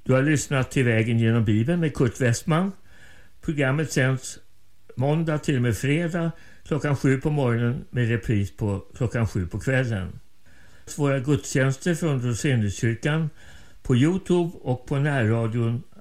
Du har lyssnat till Vägen genom Bibeln med Kurt Westman. Programmet sänds måndag till och med fredag klockan 7 på morgonen med repris på klockan 7 på kvällen. Våra gudstjänster från Roseniuskyrkan på Youtube och på närradion